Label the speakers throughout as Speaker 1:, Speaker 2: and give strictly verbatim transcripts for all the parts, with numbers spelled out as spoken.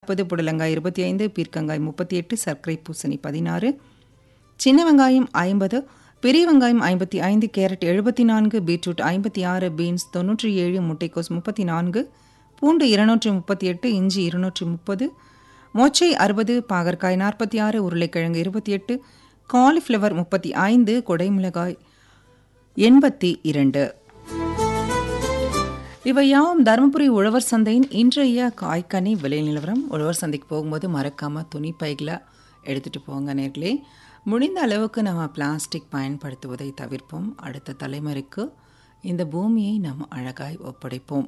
Speaker 1: நாற்பது, புடலங்காய் இருபத்தி ஐந்து, பீர்க்கங்காய் முப்பத்தி எட்டு, சர்க்கரை பூசணி பதினாறு, சின்ன வெங்காயம் ஐம்பது, பெரிய வெங்காயம் ஐம்பத்தி ஐந்து, கேரட் எழுபத்தி நான்கு, பீட்ரூட் ஐம்பத்தி ஆறு, பீன்ஸ் தொன்னூற்றி ஏழு, முட்டைக்கோஸ் முப்பத்தி நான்கு, பூண்டு இருநூற்றி முப்பத்தி எட்டு, இஞ்சி இருநூற்றி முப்பது, மொச்சை அறுபது, பாகற்காய் நாற்பத்தி ஆறு, உருளைக்கிழங்கு இருபத்தி எட்டு, காலிஃப்ளவர் முப்பத்தி ஐந்து, கொடைமிளகாய் எண்பத்தி இரண்டு. இவையாவும் தருமபுரி உழவர் சந்தையின் இன்றைய காய்கனி விலை நிலவரம். உழவர் சந்தைக்கு போகும்போது மறக்காமல் துணி பைகளை எடுத்துகிட்டு போங்க நேர்களே. முடிந்த அளவுக்கு நம்ம பிளாஸ்டிக் பயன்படுத்துவதை தவிர்ப்போம். அடுத்த தலைமுறைக்கு இந்த பூமியை நாம் அழகாய் ஒப்படைப்போம்.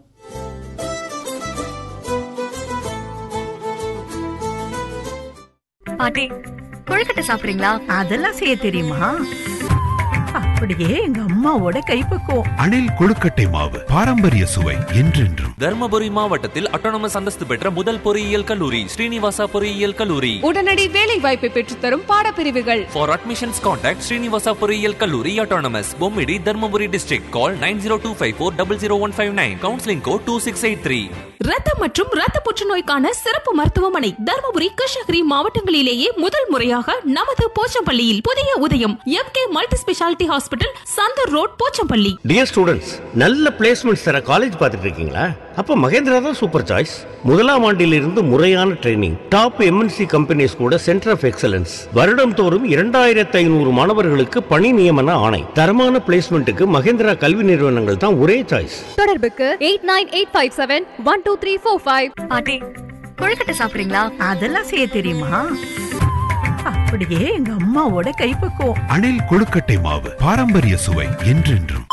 Speaker 2: பாட்டி, கொழுக்கட்டை சாப்பிடுறீங்களா?
Speaker 3: அதெல்லாம் செய்ய தெரியுமா? அப்படியே எங்க அம்மாவோட கைப்பக்குவம்.
Speaker 4: அணில் கொழுக்கட்டை மாவு, பாரம்பரிய சுவை என்றென்றும்.
Speaker 5: தர்மபுரி மாவட்டத்தில் அட்டானமஸ் அந்தஸ்து பெற்ற முதல் பொறியியல் கல்லூரி ஸ்ரீனிவாசா பொறியியல் கல்லூரி.
Speaker 6: உடனடி வேலை வாய்ப்பை பெற்றுத்தரும் பாடப்பிரிவுகள்.
Speaker 5: ஃபார் அட்மிஷன்ஸ் கான்டாக்ட் ஸ்ரீனிவாசா பொறியியல் கல்லூரி autonomous, Bommidi, Dharmapuri district. Call nine zero two five four double zero one five nine. Counselling code two six eight three.
Speaker 7: ரத்தம் மற்றும் ரத்த புற்றுநோய்க்கான சிறப்பு மருத்துவமனை தர்மபுரி, கிருஷ்ணகிரி மாவட்டங்களிலேயே முதல் முறையாக நமது போச்சம்பள்ளியில் புதிய உதயம் M K multi speciality hospital, Santoor road, Pochampalli.
Speaker 8: Dear students, நல்ல பிளேஸ்மெண்ட்ஸ் தர காலேஜ் பார்த்துட்டு இருக்கீங்களா? அப்ப மகேந்திரா தான் சூப்பர் சாய்ஸ். முதலாம் ஆண்டிலிருந்து முறையான ட்ரைனிங், டாப் எம்என்சி கம்பெனிஸ் கூட சென்டர் ஆஃப் எக்ஸலன்ஸ், வருடம் தோறும் இரண்டாயிரத்தி ஐநூறு மாணவர்களுக்கு பணி நியமன ஆணை. தரமான பிளேஸ்மெண்ட்டுக்கு மகேந்திரா கல்வி நிறுவனங்கள் தான் ஒரே சாய்ஸ்.
Speaker 6: தொடர்புக்கு eight nine eight five seven one two three four five.
Speaker 2: பாட்டி, கொழுக்கட்டை சாப்பிடுறீங்களா?
Speaker 3: அதெல்லாம் செய்ய தெரியுமா? அப்படியே எங்க அம்மாவோட கைப்பக்குவம்.
Speaker 4: அணில் கொழுக்கட்டை மாவு, பாரம்பரிய சுவை என்றென்றும்.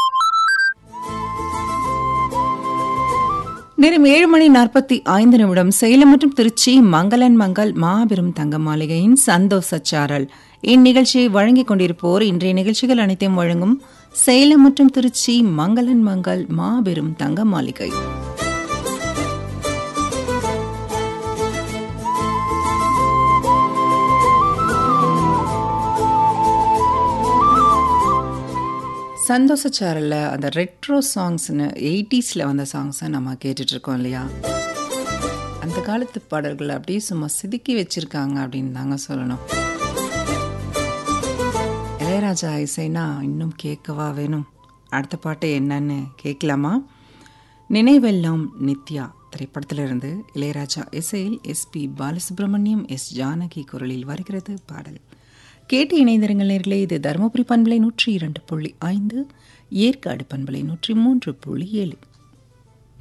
Speaker 1: நேரம் ஏழு மணி நாற்பத்தி ஐந்து நிமிடம். சேலம் மற்றும் திருச்சி மங்களன் மங்கள் மாபெரும் தங்க மாளிகையின் சந்தோஷ சாரல் இந்நிகழ்ச்சியை வழங்கிக் கொண்டிருப்போர் இன்றைய நிகழ்ச்சிகள் அனைத்தையும் வழங்கும் சேலம் மற்றும் திருச்சி மங்களன் மங்கள் மாபெரும் தங்க மாளிகை. சந்தோஷச்சாரில் அந்த ரெட்ரோ சாங்ஸ்னு எயிட்டிஸில் வந்த சாங்ஸை நம்ம கேட்டுட்ருக்கோம் இல்லையா? அந்த காலத்து பாடல்களை அப்படியே சும்மா செதுக்கி வச்சுருக்காங்க அப்படின்னு தாங்க சொல்லணும். இளையராஜா இசைனா இன்னும் கேட்கவா வேணும்? அடுத்த பாட்டு என்னன்னு கேட்கலாமா? நினைவெல்லாம் நித்யா திரைப்படத்திலிருந்து இளையராஜா இசையில் எஸ்பி பாலசுப்ரமணியம், எஸ் ஜானகி குரலில் வருகிறது பாடல். கேட்டு இணைந்திருங்கள் நேர்களே. இது தருமபுரி பண்பலை நூற்றி இரண்டு புள்ளி ஐந்து, ஏற்காடு பண்பலை நூற்றி மூன்று புள்ளி ஏழு.